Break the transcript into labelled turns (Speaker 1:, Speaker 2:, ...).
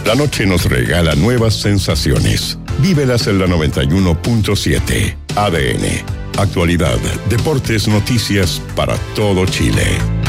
Speaker 1: La noche nos regala nuevas sensaciones. Vívelas en la 91.7. ADN. Actualidad, deportes, noticias para todo Chile.